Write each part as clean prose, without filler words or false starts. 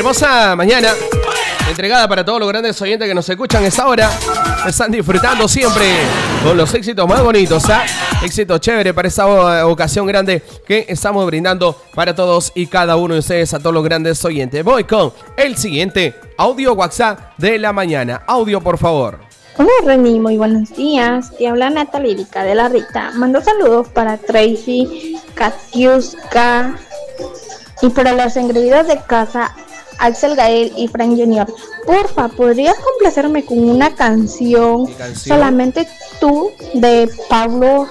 hermosa mañana, entregada para todos los grandes oyentes que nos escuchan a esta hora. Están disfrutando siempre con los éxitos más bonitos, ¿ah? Éxito chévere para esta ocasión grande que estamos brindando para todos y cada uno de ustedes, a todos los grandes oyentes. Voy con el siguiente audio WhatsApp de la mañana. Audio, por favor. Hola Reni, muy buenos días. Te habla Nata Lírica de la Rita. Mando saludos para Tracy, Katiuska y para los engreídos de casa, Axel Gael y Frank Junior. Porfa, ¿podrías complacerme con una canción? Solamente tú, de Pablo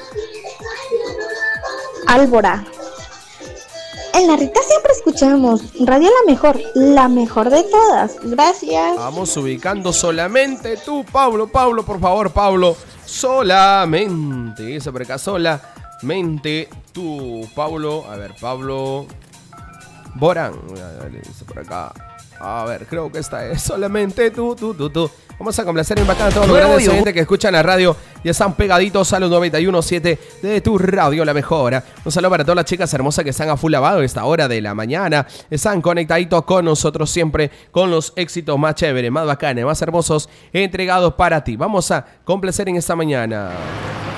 Álvora? En la Rita siempre escuchamos Radio la mejor de todas. Gracias. Vamos ubicando solamente tú, Pablo, por favor, Pablo. Solamente, dice por acá, solamente tú, Pablo. A ver, Pablo Borán, dice por acá. A ver, creo que esta es solamente tú. Vamos a complacer en bacán a todos los grandes oyentes que escuchan la radio y están pegaditos a los 91.7 de tu radio, la mejora. Un saludo para todas las chicas hermosas que están a full lavado a esta hora de la mañana. Están conectaditos con nosotros siempre con los éxitos más chéveres, más bacanes, más hermosos, entregados para ti. Vamos a complacer en esta mañana.